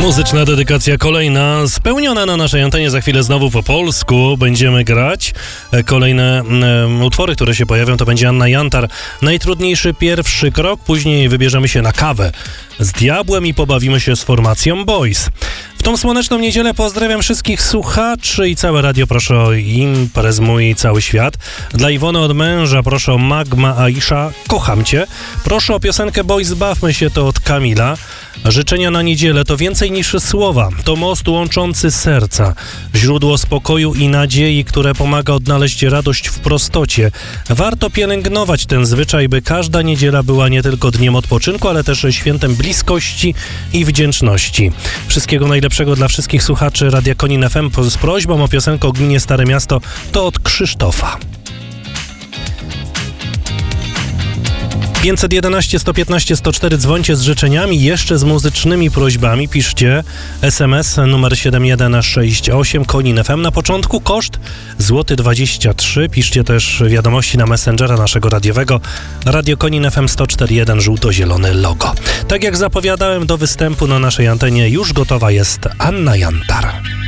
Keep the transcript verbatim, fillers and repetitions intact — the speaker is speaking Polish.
Muzyczna dedykacja kolejna, spełniona na naszej antenie. Za chwilę znowu po polsku będziemy grać. Kolejne um, utwory, które się pojawią, to będzie Anna Jantar. Najtrudniejszy pierwszy krok, później wybierzemy się na kawę z Diabłem i pobawimy się z formacją Boys. W tą słoneczną niedzielę pozdrawiam wszystkich słuchaczy i całe radio proszę o Imprez Mój Cały Świat. Dla Iwony od męża proszę o Magma Aisha, kocham cię. Proszę o piosenkę Boys, bawmy się, to od Kamila. Życzenia na niedzielę to więcej niż słowa, to most łączący serca, źródło spokoju i nadziei, które pomaga odnaleźć radość w prostocie. Warto pielęgnować ten zwyczaj, by każda niedziela była nie tylko dniem odpoczynku, ale też świętem bliskości i wdzięczności. Wszystkiego najlepszego dla wszystkich słuchaczy Radia Konin F M z prośbą o piosenkę o gminie Stare Miasto, to od Krzysztofa. pięćset jedenaście, sto piętnaście, sto cztery, dzwońcie z życzeniami, jeszcze z muzycznymi prośbami, piszcie es em es numer siedem jeden sześć osiem Konin F M. Na początku koszt złoty dwadzieścia trzy, piszcie też wiadomości na Messengera naszego radiowego, Radio Konin F M sto cztery jeden, żółto-zielony logo. Tak jak zapowiadałem, do występu na naszej antenie już gotowa jest Anna Jantar.